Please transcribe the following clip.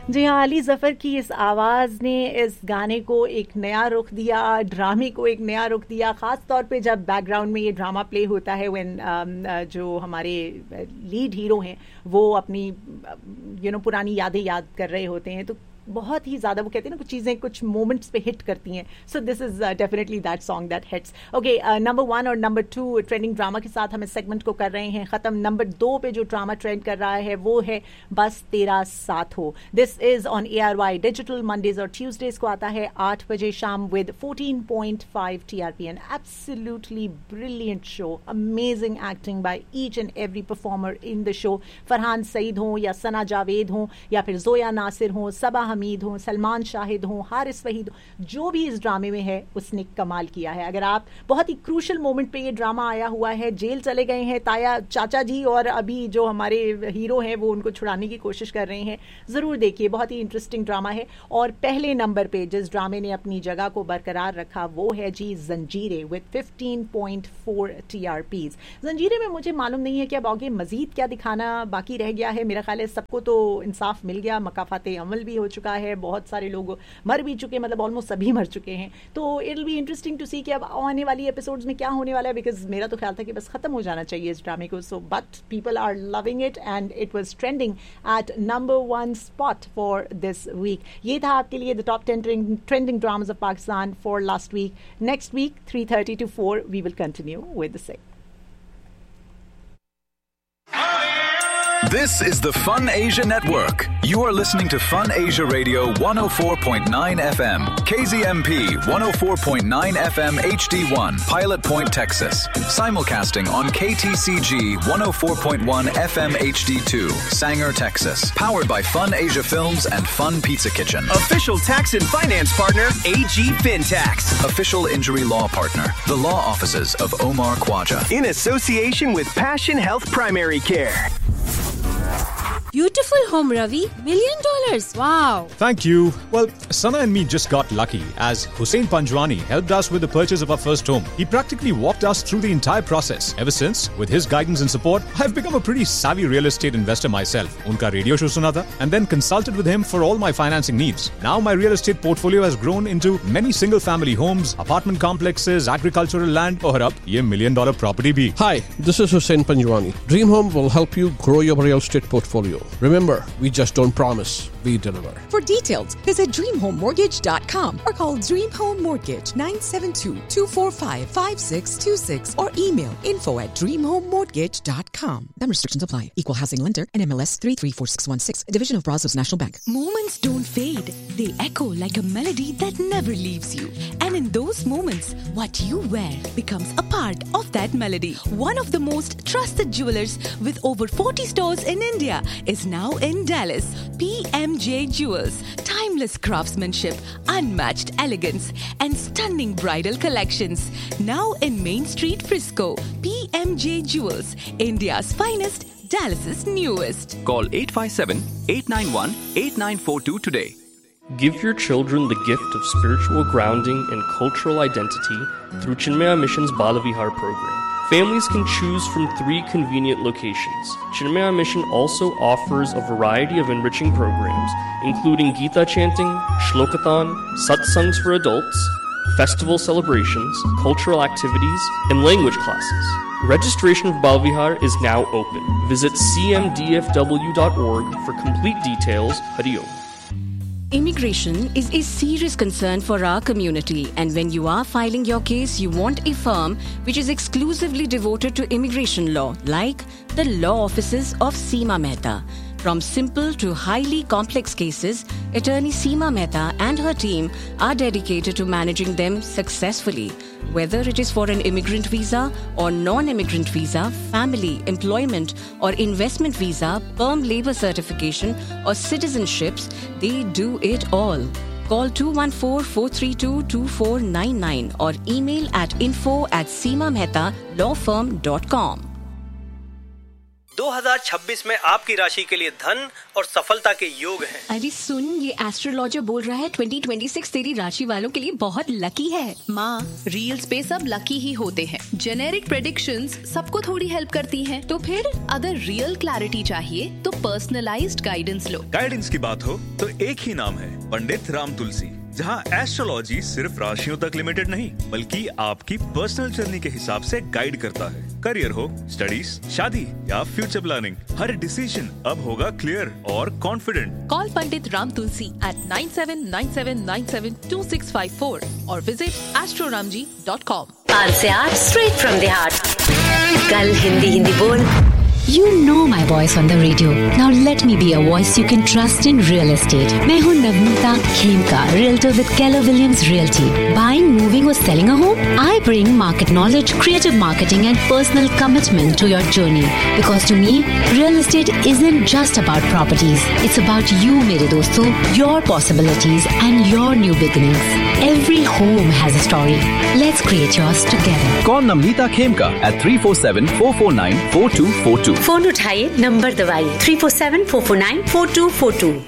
जी हाँ, अली ज़फ़र की इस आवाज़ ने इस गाने को एक नया रुख दिया, ड्रामे को एक नया रुख दिया, ख़ास तौर पे जब बैकग्राउंड में ये ड्रामा प्ले होता है व्हेन जो हमारे लीड हीरो हैं वो अपनी पुरानी यादें याद कर रहे होते हैं, तो बहुत ही ज़्यादा वो कहते हैं ना कुछ चीज़ें कुछ मोमेंट्स पे हिट करती हैं. So this is definitely that song that hits. Okay, number 1 और नंबर 2 ट्रेंडिंग ड्रामा के साथ हम इस सेगमेंट को कर रहे हैं ख़त्म. नंबर 2 पे जो ड्रामा ट्रेंड कर रहा है वो है बस तेरा साथ हो. This is on ARY digital. Mondays और ट्यूसडेज को आता है 8 बजे शाम with 14.5 TRP. An absolutely brilliant show. Amazing acting by each and every performer in the show. Farhan Saeed हों या सना जावेद हों या फिर जोया नासिर हों, सबा हमीद हो, सलमान शाहिद हो, हारिस वहीद हो, जो भी इस ड्रामे में है उसने कमाल किया है. अगर आप बहुत ही क्रूशल मोमेंट पे ये ड्रामा आया हुआ है, जेल चले गए हैं ताया चाचा जी और अभी जो हमारे हीरो हैं वो उनको छुड़ाने की कोशिश कर रहे हैं, ज़रूर देखिए. बहुत ही इंटरेस्टिंग ड्रामा है. और पहले नंबर पे जिस ड्रामे ने अपनी जगह को बरकरार रखा वो है जी जंजीरें विद 15.4 TRPs. जंजीरें में मुझे मालूम नहीं है कि अब आगे मजीद क्या दिखाना बाकी रह गया है. मेरा ख्याल है सबको तो इंसाफ मिल गया, मकाफाते अमल भी हो चुका है, बहुत सारे लोग मर भी चुके, मतलब ऑलमोस्ट सभी मर चुके हैं. तो it will be interesting to सी कि अब आने वाली एपिसोड्स में क्या होने वाला है, बिकॉज मेरा तो ख्याल था कि बस खत्म हो जाना चाहिए इस ड्रामे को. So but people are loving it and it was trending at number 1 spot for this week. ये था आपके लिए the top 10 trending dramas of Pakistan for last week. Next week 3:30 to 4 we will continue with the same. This is the Fun Asia Network. You are listening to Fun Asia Radio 104.9 FM, KZMP 104.9 FM HD1, Pilot Point, Texas. Simulcasting on KTCG 104.1 FM HD2, Sanger, Texas. Powered by Fun Asia Films and Fun Pizza Kitchen. Official tax and finance partner, AG FinTax. Official injury law partner, the law offices of Omar Khwaja. In association with Passion Health Primary Care. Beautiful home, Ravi. $1 million. Wow. Thank you. Well, Sana and me just got lucky as Hussein Panjwani helped us with the purchase of our first home. He practically walked us through the entire process. Ever since, with his guidance and support, I've become a pretty savvy real estate investor myself. Unka radio show suna tha and then consulted with him for all my financing needs. Now my real estate portfolio has grown into many single family homes, apartment complexes, agricultural land और अब ये $1 million property भी. Hi, this is Hussein Panjwani. Dream Home will help you grow your real estate portfolio. Remember, we just don't promise, we deliver. For details, visit DreamHomeMortgage.com or call Dream Home Mortgage 972-245-5626 or email info@DreamHomeMortgage.com. Some restrictions apply. Equal housing lender and MLS 334616, a division of Brazos National Bank. Moments don't fade. They echo like a melody that never leaves you. And in those moments, what you wear becomes a part of that melody. One of the most trusted jewelers with over 40 stores in India is now in Dallas. PMJ Jewels. Timeless craftsmanship, unmatched elegance, and stunning bridal collections. Now in Main Street, Frisco. PMJ Jewels. India's finest, Dallas's newest. Call 857-891-8942 today. Give your children the gift of spiritual grounding and cultural identity through Chinmaya Mission's Balavihar program. Families can choose from 3 convenient locations. Chinmaya Mission also offers a variety of enriching programs, including Gita chanting, Shlokathon, satsangs for adults, festival celebrations, cultural activities, and language classes. Registration of Balavihar is now open. Visit cmdfw.org for complete details. Hari Om. Immigration is a serious concern for our community, and when you are filing your case, you want a firm which is exclusively devoted to immigration law, like the law offices of Seema Mehta. From simple to highly complex cases, attorney Seema Mehta and her team are dedicated to managing them successfully. Whether it is for an immigrant visa or non-immigrant visa, family, employment or investment visa, perm labor certification or citizenships, they do it all. Call 214-432-2499 or email at info@seemamehtaalawfirm.com. 2026 में आपकी राशि के लिए धन और सफलता के योग हैं। अरे सुन, ये एस्ट्रोलॉजर बोल रहा है 2026 तेरी राशि वालों के लिए बहुत लकी है। माँ, रील्स पे सब लकी ही होते हैं। जेनेरिक प्रेडिक्शंस सबको थोड़ी हेल्प करती हैं। तो फिर अगर रियल क्लैरिटी चाहिए तो पर्सनलाइज्ड गाइडेंस लो। गाइडेंस की बात हो तो एक ही नाम है, पंडित राम तुलसी, जहां एस्ट्रोलॉजी सिर्फ राशियों तक लिमिटेड नहीं बल्कि आपकी पर्सनल जर्नी के हिसाब से गाइड करता है। करियर हो, स्टडीज, शादी या फ्यूचर प्लानिंग, हर डिसीजन अब होगा क्लियर और confident. Call Pandit Ram Tulsi at 9797972654 और विजिट astroramji.com। 5 से 8 straight from the heart। कल हिंदी बोल। You know my voice on the radio. Now let me be a voice you can trust in real estate. मैं हूँ Navneeta Khemka, realtor with Keller Williams Realty. Buying, moving or selling a home? I bring market knowledge, creative marketing and personal commitment to your journey. Because to me, real estate isn't just about properties. It's about you, मेरे दोस्तों, your possibilities and your new beginnings. Every home has a story. Let's create yours together. Call Namrita Khemka at 347-449-4242. Phone उठाइए, number दबाइए 347-449-4242।